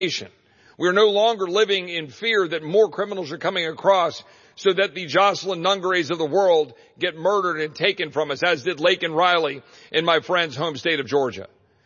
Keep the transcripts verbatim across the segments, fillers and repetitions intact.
nation. We are no longer living in fear that more criminals are coming across so that the Jocelyn Nungareys of the world get murdered and taken from us, as did Laken Riley in my friend's home state of Georgia.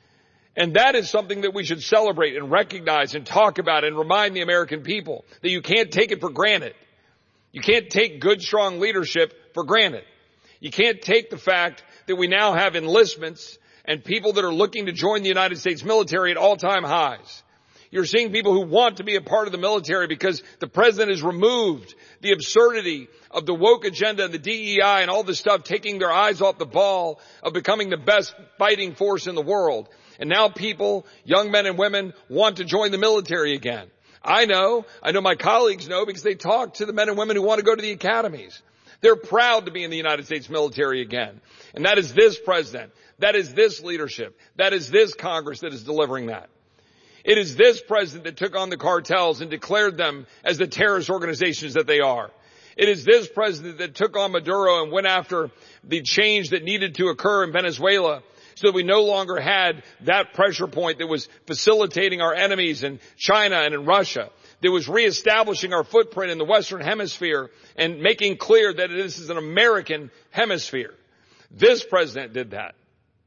And that is something that we should celebrate and recognize and talk about and remind the American people that you can't take it for granted. You can't take good, strong leadership for granted. You can't take the fact that we now have enlistments and people that are looking to join the United States military at all-time highs. You're seeing people who want to be a part of the military because the president has removed the absurdity of the woke agenda and the D E I and all this stuff, taking their eyes off the ball of becoming the best fighting force in the world. And now people, young men and women, want to join the military again. I know, I know my colleagues know because they talk to the men and women who want to go to the academies. They're proud to be in the United States military again. And that is this president. That is this leadership. That is this Congress that is delivering that. It is this president that took on the cartels and declared them as the terrorist organizations that they are. It is this president that took on Maduro and went after the change that needed to occur in Venezuela so that we no longer had that pressure point that was facilitating our enemies in China and in Russia, that was reestablishing our footprint in the Western Hemisphere and making clear that this is an American hemisphere. This president did that.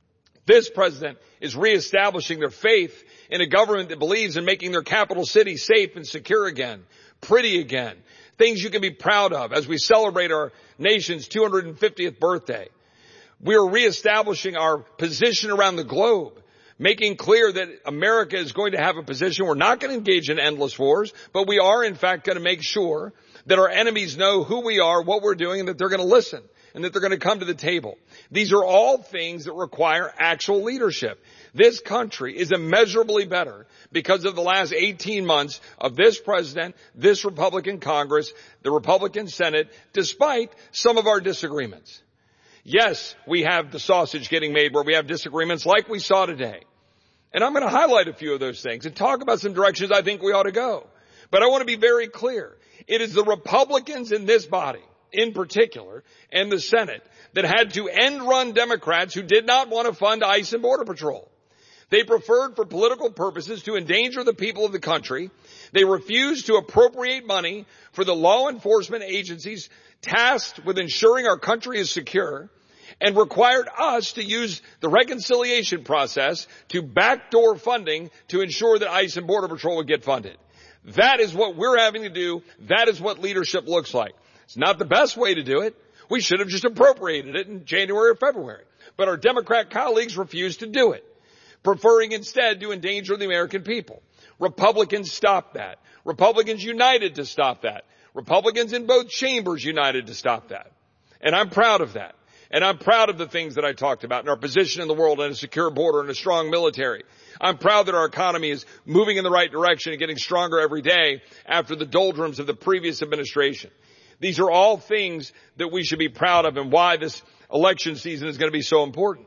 This president is reestablishing their faith in a government that believes in making their capital city safe and secure again, pretty again, things you can be proud of as we celebrate our nation's two hundred fiftieth birthday. We are reestablishing our position around the globe, making clear that America is going to have a position. We're not going to engage in endless wars, but we are in fact going to make sure that our enemies know who we are, what we're doing, and that they're going to listen and that they're going to come to the table. These are all things that require actual leadership. This country is immeasurably better because of the last eighteen months of this president, this Republican Congress, the Republican Senate, despite some of our disagreements. Yes, we have the sausage getting made where we have disagreements like we saw today. And I'm going to highlight a few of those things and talk about some directions I think we ought to go. But I want to be very clear. It is the Republicans in this body, in particular, and the Senate that had to end-run Democrats who did not want to fund ICE and Border Patrol. They preferred for political purposes to endanger the people of the country. They refused to appropriate money for the law enforcement agencies tasked with ensuring our country is secure, and required us to use the reconciliation process to backdoor funding to ensure that ICE and Border Patrol would get funded. That is what we're having to do. That is what leadership looks like. It's not the best way to do it. We should have just appropriated it in January or February. But our Democrat colleagues refused to do it, preferring instead to endanger the American people. Republicans stopped that. Republicans united to stop that. Republicans in both chambers united to stop that. And I'm proud of that. And I'm proud of the things that I talked about in our position in the world and a secure border and a strong military. I'm proud that our economy is moving in the right direction and getting stronger every day after the doldrums of the previous administration. These are all things that we should be proud of and why this election season is going to be so important.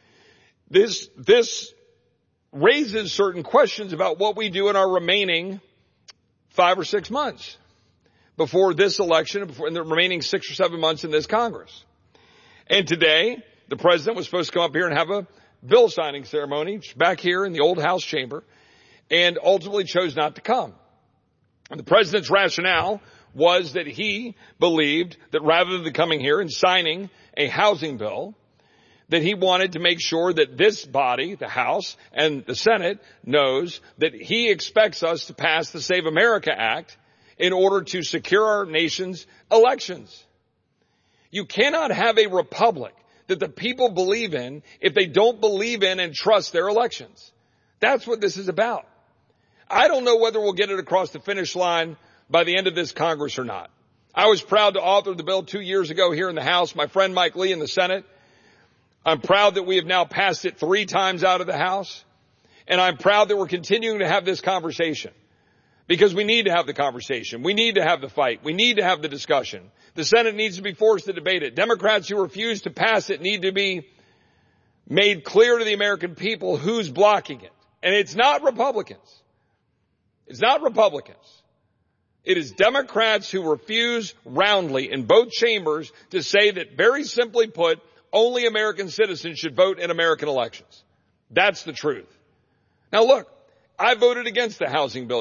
This, this raises certain questions about what we do in our remaining five or six months before this election and before in the remaining six or seven months in this Congress. And today, the president was supposed to come up here and have a bill signing ceremony back here in the old House chamber and ultimately chose not to come. And the president's rationale was that he believed that rather than coming here and signing a housing bill, that he wanted to make sure that this body, the House and the Senate, knows that he expects us to pass the Save America Act in order to secure our nation's elections. You cannot have a republic that the people believe in if they don't believe in and trust their elections. That's what this is about. I don't know whether we'll get it across the finish line by the end of this Congress or not. I was proud to author the bill two years ago here in the House. My friend Mike Lee in the Senate. I'm proud that we have now passed it three times out of the House. And I'm proud that we're continuing to have this conversation. Because we need to have the conversation. We need to have the fight. We need to have the discussion. The Senate needs to be forced to debate it. Democrats who refuse to pass it need to be made clear to the American people who's blocking it. And it's not Republicans. It's not Republicans. It is Democrats who refuse roundly in both chambers to say that, very simply put, only American citizens should vote in American elections. That's the truth. Now look, I voted against the housing bill